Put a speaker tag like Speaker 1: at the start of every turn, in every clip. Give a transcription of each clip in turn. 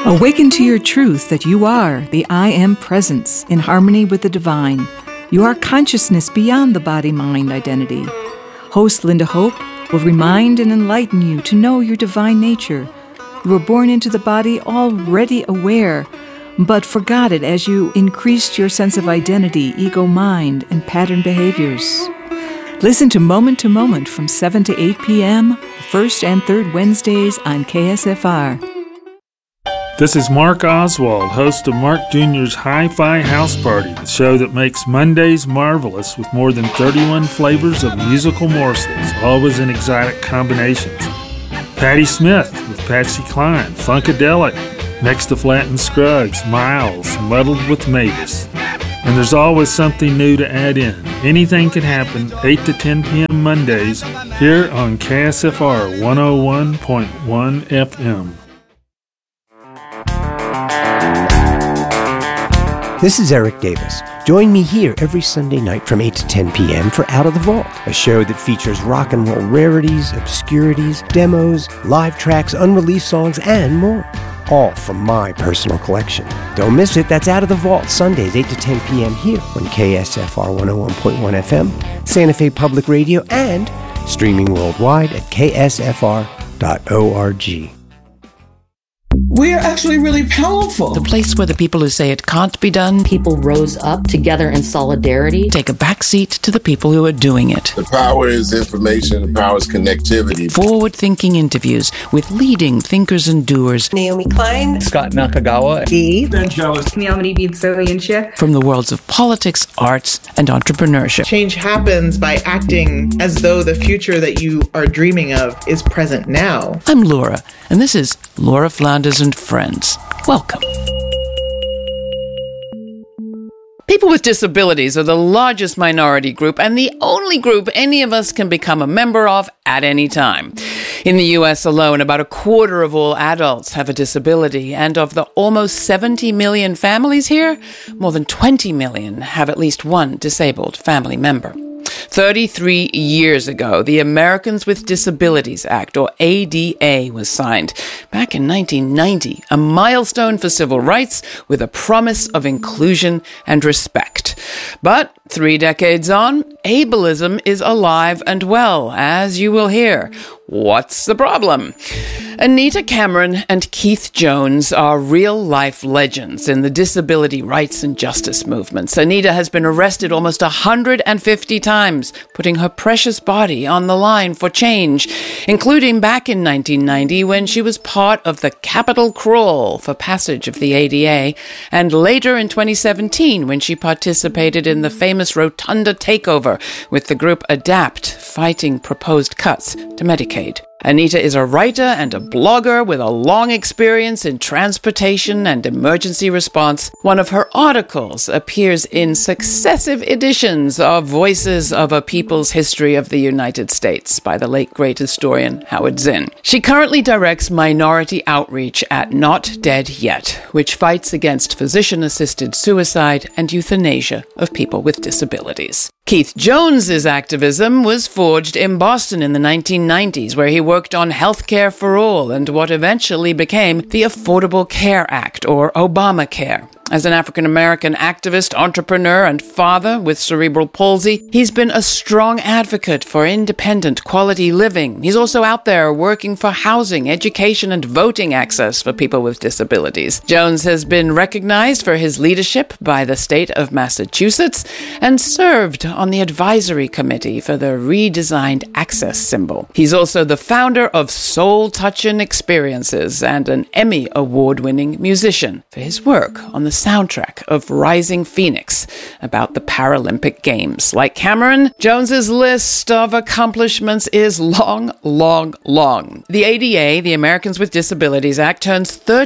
Speaker 1: Awaken to your truth that you are the I Am Presence in harmony with the divine. You are consciousness beyond the body-mind identity. Host Linda Hope will remind and enlighten you to know your divine nature. You were born into the body already aware, but forgot it as you increased your sense of identity, ego mind, and pattern behaviors. Listen to Moment from 7 to 8 p.m., first and third Wednesdays on KSFR.
Speaker 2: This is Mark Oswald, host of Mark Jr.'s Hi-Fi House Party, the show that makes Mondays marvelous with more than 31 flavors of musical morsels, always in exotic combinations. Patti Smith with Patsy Cline, Funkadelic, next to Flatt & Scruggs, Miles, muddled with Mavis. And there's always something new to add in. Anything can happen, 8 to 10 p.m. Mondays, here on KSFR 101.1 FM.
Speaker 3: This is Eric Davis. Join me here every Sunday night from 8 to 10 p.m. for Out of the Vault, a show that features rock and roll rarities, obscurities, demos, live tracks, unreleased songs, and more. All from my personal collection. Don't miss it. That's Out of the Vault, Sundays, 8 to 10 p.m. here on KSFR 101.1 FM, Santa Fe Public Radio, and streaming worldwide at ksfr.org.
Speaker 4: We're actually really powerful.
Speaker 5: The place where the people who say it can't be done,
Speaker 6: people rose up together in solidarity,
Speaker 5: take a backseat to the people who are doing it.
Speaker 7: The power is information, the power is connectivity.
Speaker 5: Forward-thinking interviews with leading thinkers and doers.
Speaker 8: Naomi Klein,
Speaker 9: Scott Nakagawa,
Speaker 10: Vangelis,
Speaker 11: Naomi Bidzilian.
Speaker 5: From the worlds of politics, arts, and entrepreneurship.
Speaker 12: Change happens by acting as though the future that you are dreaming of is present now.
Speaker 5: I'm Laura, and this is Laura Flanders and Friends. Welcome. People with disabilities are the largest minority group and the only group any of us can become a member of at any time. In the U.S. alone, about a quarter of all adults have a disability, and of the almost 70 million families here, more than 20 million have at least one disabled family member. 33 years ago, the Americans with Disabilities Act, or ADA, was signed. Back in 1990, a milestone for civil rights with a promise of inclusion and respect. But 3 decades on, ableism is alive and well, as you will hear. What's the problem? Anita Cameron and Keith Jones are real-life legends in the disability rights and justice movements. Anita has been arrested almost 150 times, putting her precious body on the line for change, including back in 1990 when she was part of the Capitol Crawl for passage of the ADA, and later in 2017 when she participated in the famous Rotunda takeover with the group ADAPT, fighting proposed cuts to Medicaid. Anita is a writer and a blogger with a long experience in transportation and emergency response. One of her articles appears in successive editions of Voices of a People's History of the United States by the late great historian Howard Zinn. She currently directs minority outreach at Not Dead Yet, which fights against physician-assisted suicide and euthanasia of people with disabilities. Keith Jones's activism was forged in Boston in the 1990s, where he worked on health care for all and what eventually became the Affordable Care Act, or Obamacare. As an African-American activist, entrepreneur, and father with cerebral palsy, he's been a strong advocate for independent, quality living. He's also out there working for housing, education, and voting access for people with disabilities. Jones has been recognized for his leadership by the state of Massachusetts and served on the advisory committee for the redesigned access symbol. He's also the founder of Soul Touchin' Experiences and an Emmy Award-winning musician for his work on the soundtrack of Rising Phoenix about the Paralympic Games. Like Cameron, Jones's list of accomplishments is long, long, long. The ADA, the Americans with Disabilities Act, turns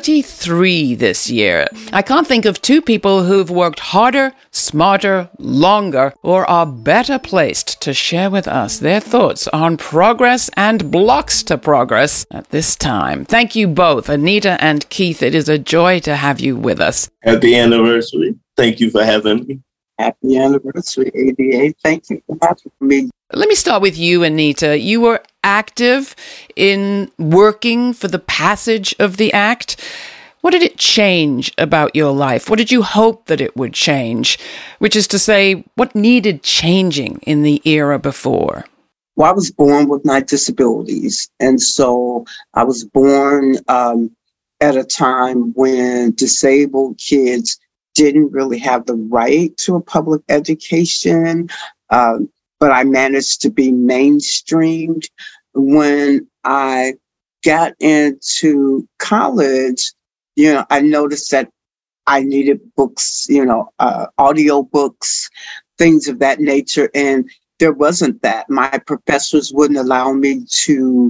Speaker 5: 33 this year. I can't think of two people who've worked harder, smarter, longer, or are better placed to share with us their thoughts on progress and blocks to progress at this time. Thank you both, Anita and Keith. It is a joy to have you with us.
Speaker 13: Happy anniversary. Thank you for having me.
Speaker 14: Happy anniversary, ADA. Thank you for having me.
Speaker 5: Let me start with you, Anita. You were active in working for the passage of the act. What did it change about your life? What did you hope that it would change? Which is to say, what needed changing in the era before?
Speaker 14: Well, I was born with my disabilities. And so I was born at a time when disabled kids didn't really have the right to a public education. But I managed to be mainstreamed. When I got into college, I noticed that I needed books, audio books, things of that nature. And there wasn't that. My professors wouldn't allow me to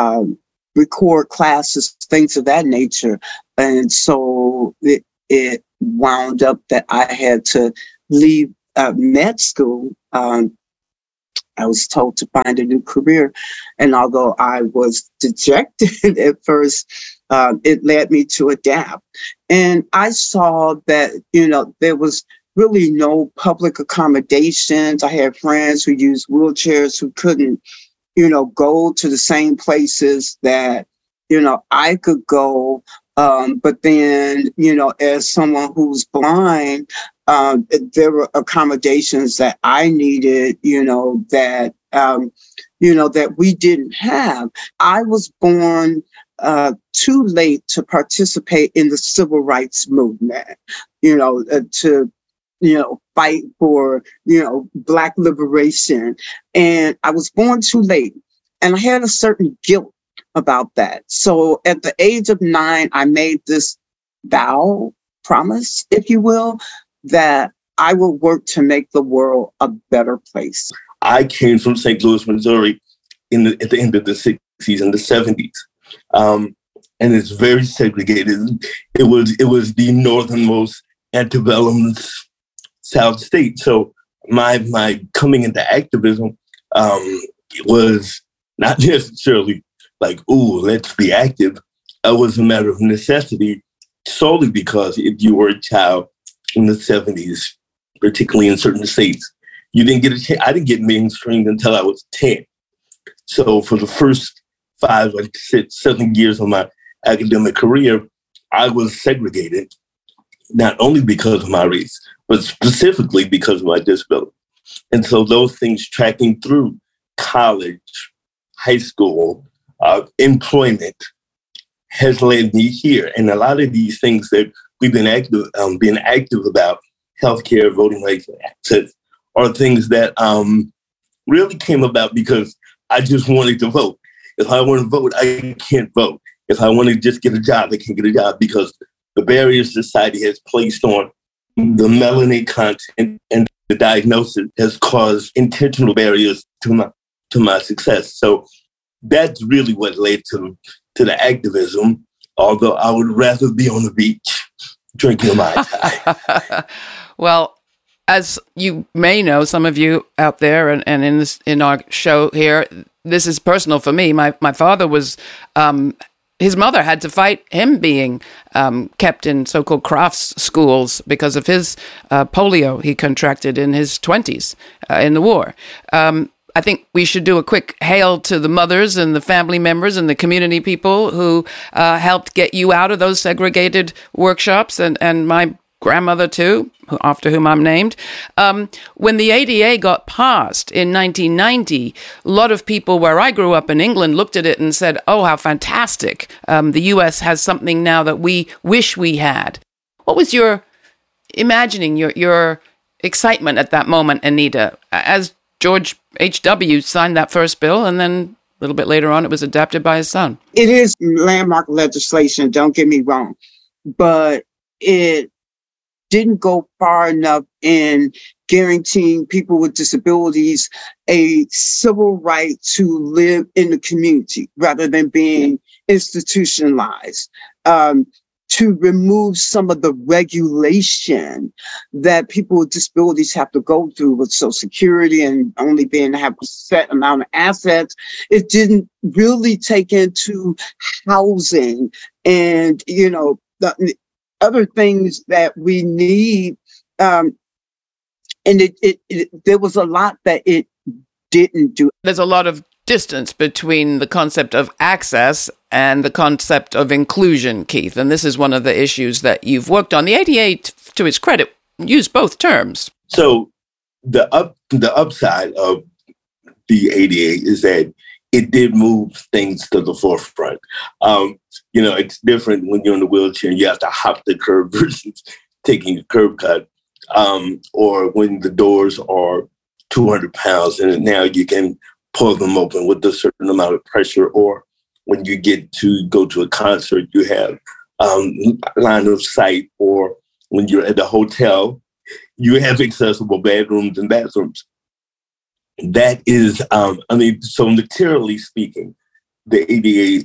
Speaker 14: record classes, things of that nature. And so it wound up that I had to leave med school. I was told to find a new career. And although I was dejected at first, it led me to adapt. And I saw that, there was really no public accommodations. I had friends who used wheelchairs who couldn't, go to the same places that, I could go. But then, as someone who's blind, there were accommodations that I needed, that we didn't have. I was born too late to participate in the civil rights movement, to fight for, Black liberation. And I was born too late. And I had a certain guilt about that. So at the age of 9, I made this promise, if you will, that I will work to make the world a better place.
Speaker 13: I came from St. Louis, Missouri at the end of the 60s and the 70s. And it's very segregated. It was the northernmost antebellum South state. So my coming into activism was not necessarily like, ooh, let's be active. It was a matter of necessity, solely because if you were a child in the 70s, particularly in certain states, you didn't get a chance. I didn't get mainstreamed until I was 10. So for the first 5, 6, 7 years of my academic career, I was segregated, not only because of my race, but specifically because of my disability. And so those things tracking through college, high school, employment has led me here. And a lot of these things that we've been active about, healthcare, voting rights, access, are things that really came about because I just wanted to vote. If I want to vote, I can't vote. If I want to just get a job, I can't get a job because the barriers society has placed on the melanin content and the diagnosis has caused intentional barriers to my success. So that's really what led to the activism, although I would rather be on the beach drinking Mai Tai.
Speaker 5: Well, as you may know, some of you out there and in our show here, this is personal for me. My father was, his mother had to fight him being kept in so-called crafts schools because of his polio he contracted in his 20s in the war. I think we should do a quick hail to the mothers and the family members and the community people who helped get you out of those segregated workshops, and my grandmother too, after whom I'm named. When the ADA got passed in 1990, a lot of people where I grew up in England looked at it and said, oh, how fantastic. The US has something now that we wish we had. What was your imagining, your excitement at that moment, Anita, as George H.W. signed that first bill, and then a little bit later on, it was adopted by his son?
Speaker 14: It is landmark legislation, don't get me wrong, but it didn't go far enough in guaranteeing people with disabilities a civil right to live in the community rather than being institutionalized. To remove some of the regulation that people with disabilities have to go through with Social Security and only being to have a set amount of assets. It didn't really take into housing and, the other things that we need. And there was a lot that it didn't do.
Speaker 5: There's a lot of distance between the concept of access and the concept of inclusion, Keith. And this is one of the issues that you've worked on. The ADA, to its credit, used both terms.
Speaker 13: So the upside of the ADA is that it did move things to the forefront. It's different when you're in a wheelchair and you have to hop the curb versus taking a curb cut, or when the doors are 200 pounds and now you can pull them open with a certain amount of pressure, or when you get to go to a concert, you have line of sight, or when you're at a hotel, you have accessible bedrooms and bathrooms. That is, so materially speaking, the ADA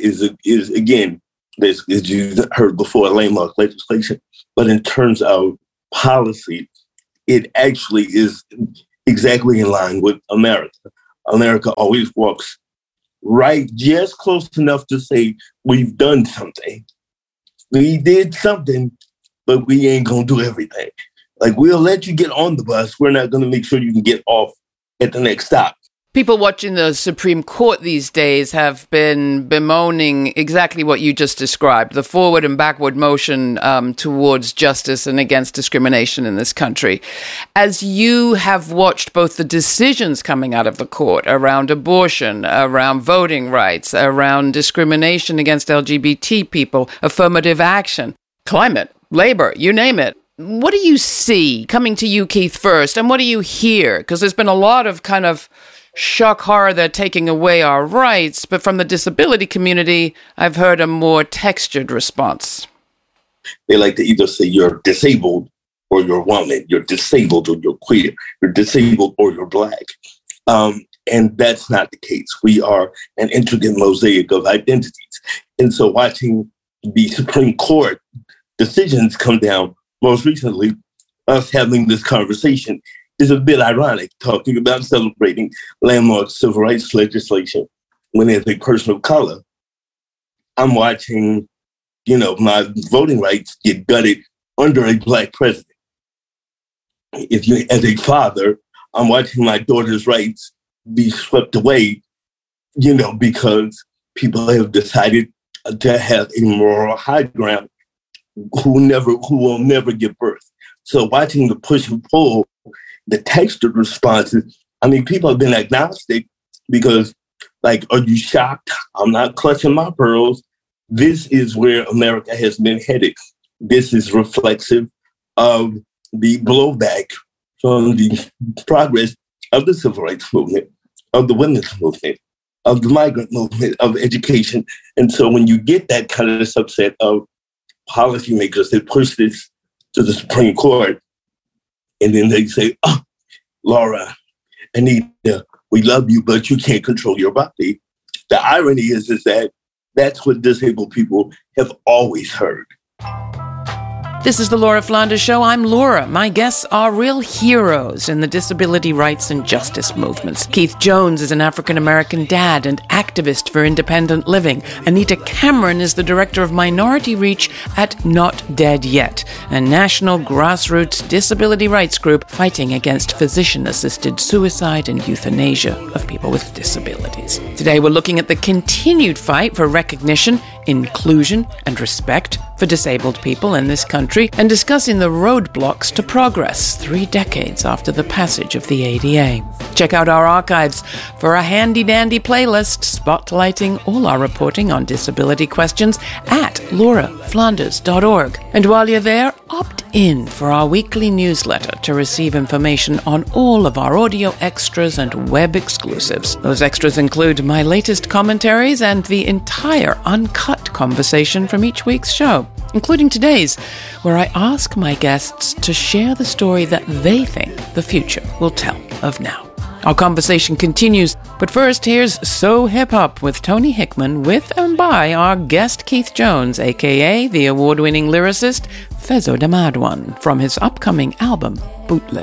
Speaker 13: is again, as you heard before, landmark legislation. But in terms of policy, it actually is exactly in line with America. America always walks right, just close enough to say, we've done something. We did something, but we ain't going to do everything. Like, we'll let you get on the bus. We're not going to make sure you can get off at the next stop.
Speaker 5: People watching the Supreme Court these days have been bemoaning exactly what you just described, the forward and backward motion towards justice and against discrimination in this country. As you have watched both the decisions coming out of the court around abortion, around voting rights, around discrimination against LGBT people, affirmative action, climate, labor, you name it. What do you see coming to you, Keith, first? And what do you hear? Because there's been a lot of kind of shock horror, they're taking away our rights. But from the disability community, I've heard a more textured response.
Speaker 13: They like to either say you're disabled or you're woman, you're disabled or you're queer, you're disabled or you're Black. And that's not the case. We are an intricate mosaic of identities. And so watching the Supreme Court decisions come down, most recently, us having this conversation is a bit ironic, talking about celebrating landmark civil rights legislation when, as a person of color, I'm watching, my voting rights get gutted under a Black president. As a father, I'm watching my daughter's rights be swept away, because people have decided to have a moral high ground who will never give birth. So watching the push and pull, the textured responses, people have been agnostic because, are you shocked? I'm not clutching my pearls. This is where America has been headed. This is reflexive of the blowback from the progress of the civil rights movement, of the women's movement, of the migrant movement, of education. And so when you get that kind of subset of policymakers that push this to the Supreme Court, and then they say, oh, Laura, Anita, we love you, but you can't control your body. The irony is that that's what disabled people have always heard.
Speaker 5: This is the Laura Flanders Show. I'm Laura. My guests are real heroes in the disability rights and justice movements. Keith Jones is an African-American dad and activist for independent living. Anita Cameron is the director of Minority Reach at Not Dead Yet, a national grassroots disability rights group fighting against physician-assisted suicide and euthanasia of people with disabilities. Today we're looking at the continued fight for recognition, inclusion, and respect for disabled people in this country, and discussing the roadblocks to progress 3 decades after the passage of the ADA. Check out our archives for a handy-dandy playlist spotlighting all our reporting on disability questions at lauraflanders.org. And while you're there, opt in for our weekly newsletter to receive information on all of our audio extras and web exclusives. Those extras include my latest commentaries and the entire uncut conversation from each week's show, including today's, where I ask my guests to share the story that they think the future will tell of now. Our conversation continues, but first here's So Hip Hop with Tony Hickman with and by our guest Keith Jones, aka the award-winning lyricist Fezzo Damadwan, from his upcoming album, Bootleg.